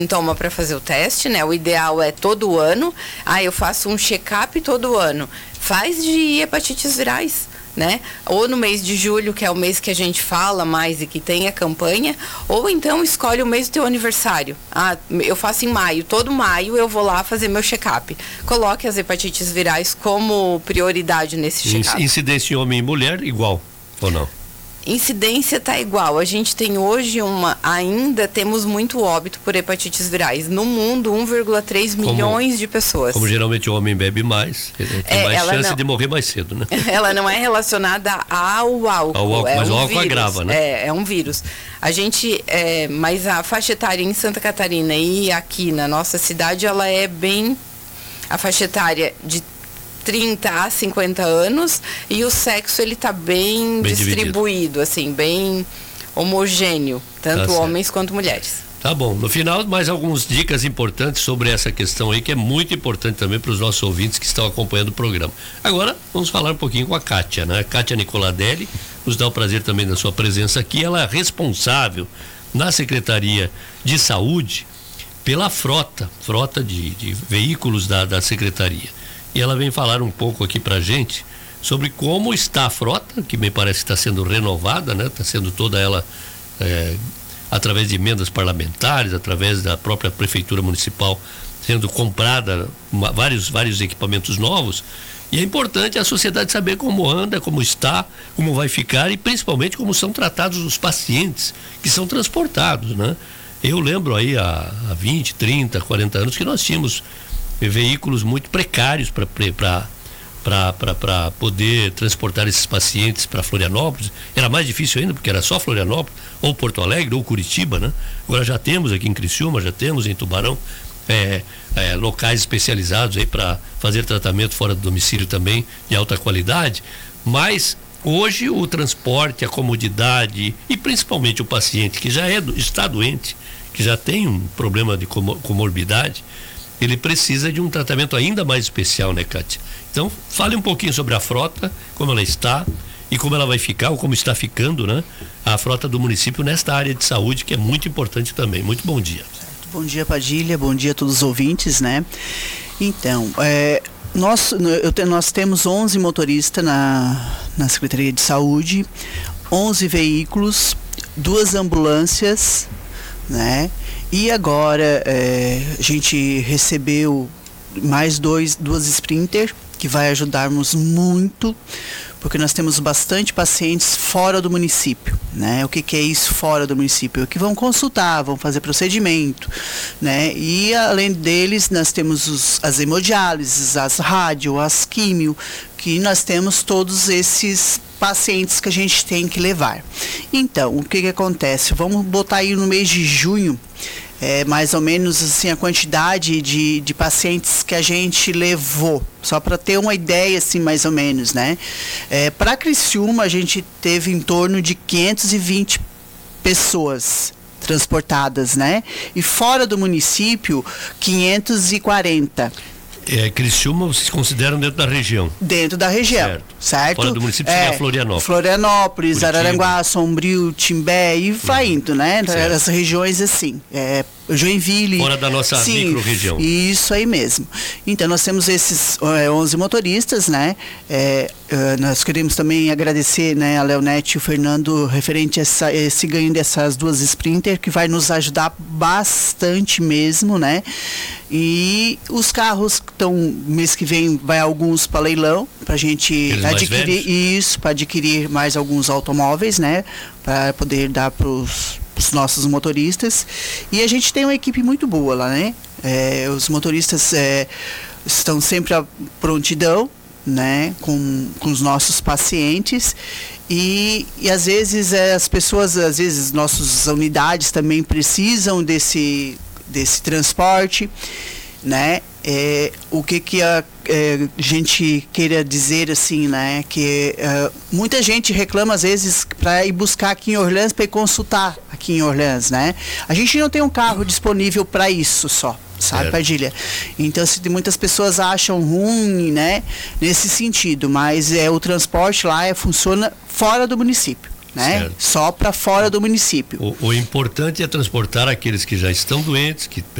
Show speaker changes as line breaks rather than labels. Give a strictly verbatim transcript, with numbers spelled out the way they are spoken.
Toma para fazer o teste, né? O ideal é todo ano. Ah, eu faço um check-up todo ano. Faz de hepatites virais, né? Ou no mês de julho, que é o mês que a gente fala mais e que tem a campanha, ou então escolhe o mês do teu aniversário. Ah, eu faço em maio. Todo maio eu vou lá fazer meu check-up. Coloque as hepatites virais como prioridade nesse check-up.
Incidência em homem e mulher igual, ou não?
Incidência tá igual. A gente tem hoje uma, ainda temos muito óbito por hepatites virais. No mundo, um vírgula três milhões de pessoas.
Como geralmente o homem bebe mais, ele tem é, mais chance não, de morrer mais cedo, né?
Ela não é relacionada ao álcool. Ao álcool,
é mas
um
o álcool
vírus,
agrava, né?
É, é um vírus. A gente, é, mas a faixa etária em Santa Catarina e aqui na nossa cidade, ela é bem, a faixa etária de trinta a cinquenta anos, e o sexo ele tá bem, bem distribuído, dividido. Assim, bem homogêneo, tanto tá homens quanto mulheres.
Tá bom. No final, mais algumas dicas importantes sobre essa questão aí, que é muito importante também para os nossos ouvintes que estão acompanhando o programa. Agora, vamos falar um pouquinho com a Kátia, né? A Kátia Nicoladelli, nos dá o prazer também da sua presença aqui. Ela é responsável na Secretaria de Saúde pela frota, frota de, de veículos da, da Secretaria. E ela vem falar um pouco aqui pra gente sobre como está a frota, que me parece que está sendo renovada, né? Está sendo toda ela é, através de emendas parlamentares, através da própria Prefeitura Municipal, sendo comprada uma, vários, vários equipamentos novos. E é importante a sociedade saber como anda, como está, como vai ficar e principalmente como são tratados os pacientes que são transportados, né? Eu lembro aí há, há vinte, trinta, quarenta anos que nós tínhamos veículos muito precários para poder transportar esses pacientes para Florianópolis. Era mais difícil ainda, porque era só Florianópolis, ou Porto Alegre, ou Curitiba, né? Agora já temos aqui em Criciúma, já temos em Tubarão, é, é, locais especializados aí para fazer tratamento fora do domicílio também, de alta qualidade, mas hoje o transporte, a comodidade e principalmente o paciente que já é, está doente, que já tem um problema de comorbidade, ele precisa de um tratamento ainda mais especial, né, Kátia? Então, fale um pouquinho sobre a frota, como ela está e como ela vai ficar, ou como está ficando, né? A frota do município nesta área de saúde, que é muito importante também. Muito bom dia.
Bom dia, Padilha, bom dia a todos os ouvintes, né? Então, é, nós, eu te, nós temos onze motoristas na, na Secretaria de Saúde, onze veículos, duas ambulâncias, né? E agora é, a gente recebeu mais dois, duas Sprinter, que vai ajudarmos muito, porque nós temos bastante pacientes fora do município, né? O que, que é isso fora do município? Que vão consultar, vão fazer procedimento, né? E além deles, nós temos os, as hemodiálises, as rádio, as químio, que nós temos todos esses pacientes que a gente tem que levar. Então, o que que acontece? Vamos botar aí no mês de junho, é, mais ou menos assim, a quantidade de, de pacientes que a gente levou, só para ter uma ideia assim, mais ou menos, né? É, para Criciúma a gente teve em torno de quinhentas e vinte pessoas transportadas, né? E fora do município, quinhentas e quarenta.
É, Criciúma vocês consideram dentro da região?
Dentro da região, certo? certo?
Fora do município seria é, Florianópolis.
Florianópolis, Curitiba, Araranguá, Sombrio, Timbé e vai uhum. indo, né? Certo. As regiões assim, é, Joinville.
Fora da nossa micro-região.
Isso aí mesmo. Então nós temos esses é, onze motoristas, né? É, é, nós queremos também agradecer, né, a Leonete e o Fernando referente a essa, esse ganho dessas duas Sprinter, que vai nos ajudar bastante mesmo, né? E os carros que estão, mês que vem vai alguns para leilão, para a gente Eles adquirir isso, para adquirir mais alguns automóveis, né? Para poder dar para os nossos motoristas. E a gente tem uma equipe muito boa lá, né? É, os motoristas é, estão sempre à prontidão, né? Com, com os nossos pacientes. E, e às vezes é, as pessoas, às vezes nossas unidades também precisam desse desse transporte, né? É, o que que a é, gente queira dizer assim, né? Que é, muita gente reclama às vezes para ir buscar aqui em Orleans, para ir consultar aqui em Orleans, né? A gente não tem um carro disponível para isso só, sabe, é. Padilha? Então, se muitas pessoas acham ruim, né? Nesse sentido, mas é o transporte lá é, funciona fora do município. né?
Certo.
Só para fora do município.
O, o importante é transportar aqueles que já estão doentes, que